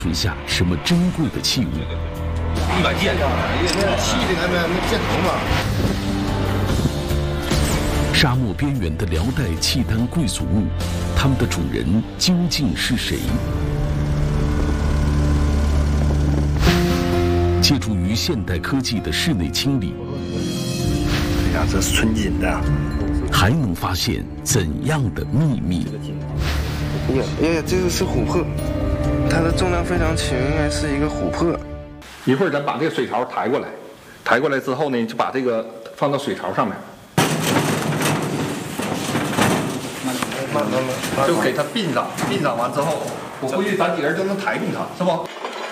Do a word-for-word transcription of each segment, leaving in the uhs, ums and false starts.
存下什么珍贵的器物？ 一把剑，因为那气的那边那箭头嘛。 沙漠边缘的辽代契丹贵族墓，他们的主人究竟是谁？借助于现代科技的室内清理， 哎呀，这是纯金的， 还能发现怎样的秘密？ 哎呀，哎呀，这个是琥珀，它的重量非常轻，应该是一个琥珀。 一会儿咱把这个水槽抬过来，抬过来之后呢，就把这个放到水槽上面， 慢慢慢， 就给它并上，并上完之后，我估计咱几个人都能抬动它，是不？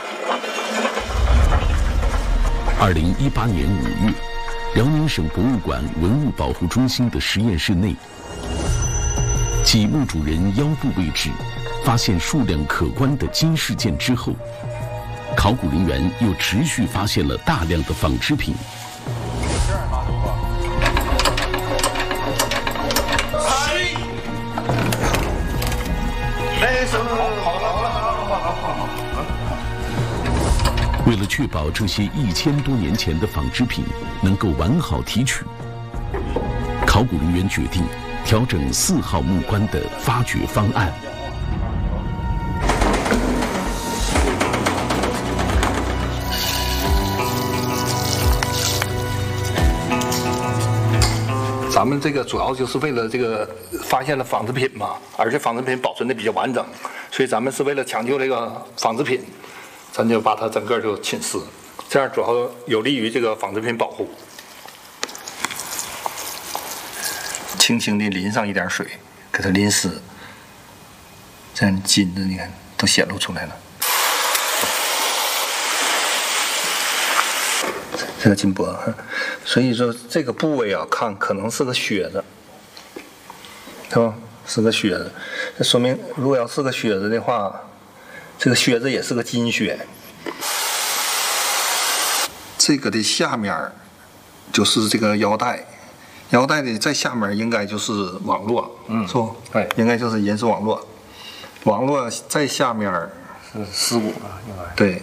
二零一八年五月，辽宁省博物馆文物保护中心的实验室内，继墓主人腰部位置发现数量可观的金饰件之后，考古人员又持续发现了大量的纺织品。 哎，手好了好了好了好了好了。 为了确保这些一千多年前的纺织品能够完好提取，考古人员决定调整四号木棺的发掘方案。 咱们这个主要就是为了这个发现了纺织品嘛，而且纺织品保存的比较完整，所以咱们是为了抢救这个纺织品，咱就把它整个就侵蚀，这样主要有利于这个纺织品保护。轻轻地淋上一点水，给它淋湿，这样金子你看都显露出来了。这个金箔，所以说这个部位啊，看可能是个靴子，是吧？是个靴子，这说明如果要是个靴子的话，这个靴子也是个金靴。这个的下面就是这个腰带，腰带的在下面应该就是网络，嗯，是吧？对，应该就是银丝网络，网络在下面是尸骨啊，应该。 对。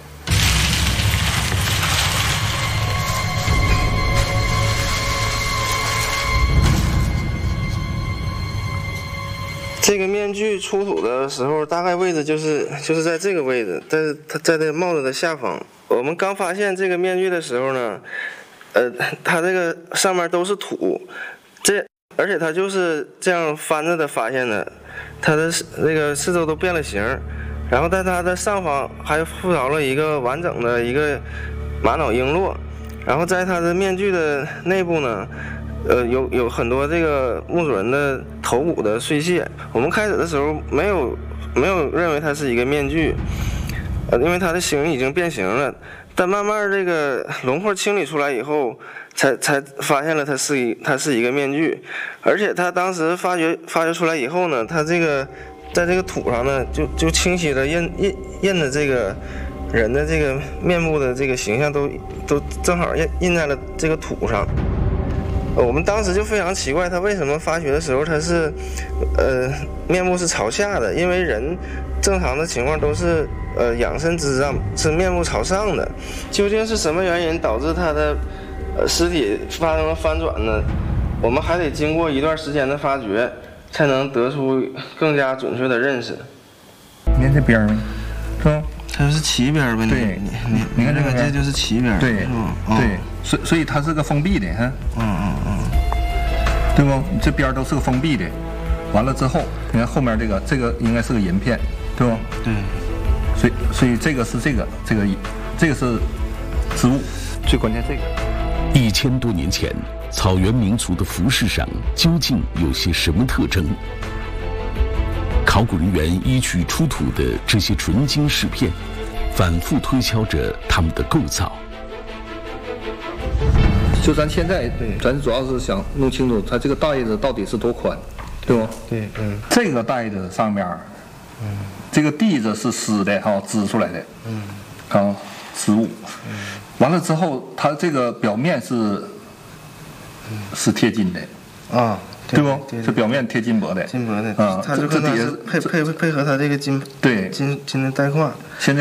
这个面具出土的时候，大概位置就是就是在这个位置，但是它在这个帽子的下方。我们刚发现这个面具的时候呢，呃，它这个上面都是土，这而且它就是这样翻着的发现的，它的那个四周都变了形，然后在它的上方还附着了一个完整的一个玛瑙璎珞，然后在它的面具的内部呢。呃，有有很多这个墓主人的头骨的碎屑。我们开始的时候没有没有认为它是一个面具，呃，因为它的形已经变形了。但慢慢这个轮廓清理出来以后，才才发现了它是一它是一个面具。而且它当时发掘发掘出来以后呢，它这个在这个土上呢，就就清晰的印印印的这个人的这个面部的这个形象都都正好印印在了这个土上。我们当时就非常奇怪，他为什么发掘的时候他是，呃，面部是朝下的？因为人正常的情况都是呃仰身之上，是面目朝上的。究竟是什么原因导致他的呃尸体发生了翻转呢？我们还得经过一段时间的发掘，才能得出更加准确的认识。 你看这边儿，是吧？ 它是齐边呗？ 对， 你你你看这个， 这就是齐边， 对， 是吧？ 对，所以所以它是个封闭的，哈， 嗯嗯嗯， 对不？这边都是个封闭的，完了之后，你看后面这个，这个应该是个银片，对不？ 对， 所以所以这个是这个这个这个是织物，最关键这个。 一千多年前，草原民族的服饰上究竟有些什么特征？考古人员依据出土的这些纯金饰片，反复推敲着它们的构造。 就咱现在，咱主要是想弄清楚它这个带子到底是多宽，对不？ 对，嗯。 这个带子上面，嗯，这个地子是丝的哈，织出来的，嗯，啊，织物，嗯，完了之后，它这个表面是，是贴金的， 啊。 对不？ 对对这表面贴金箔的， 金箔的啊， 它就跟它是配配配合它这个金对金金的带框。 现在